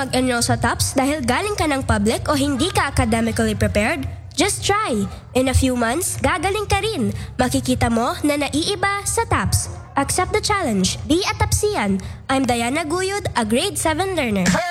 mag-enroll sa TOPS dahil galing ka ng public o hindi ka academically prepared? Just try. In a few months, gagaling ka rin. Makikita mo na naiiba sa TOPS. Accept the challenge. Be a TOPSian. I'm Diana Guyod, a grade 7 learner.